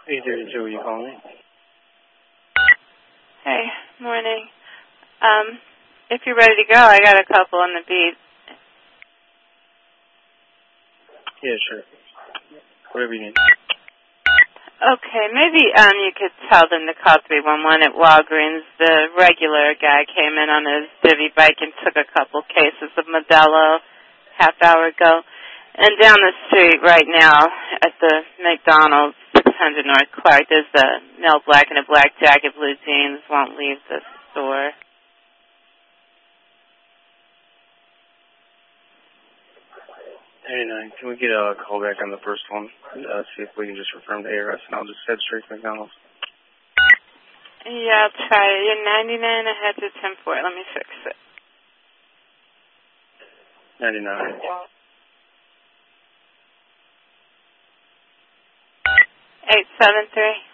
832, you calling me? Hey, morning. If you're ready to go, I got a couple on the beat. Yeah, sure. Whatever you need. Okay, maybe you could tell them to call 311 at Walgreens. The regular guy came in on his divvy bike and took a couple cases of Modelo half hour ago. And down the street right now at the McDonald's, 600 North Clark, there's a male black in a black jacket, blue jeans, won't leave the store. Hey, can we get a call back on the first one? See if we can just confirm the ARS, and I'll just head straight to McDonald's. Yeah, I'll try it. You're 99 ahead to 10-4. Let me fix it. 99. 873.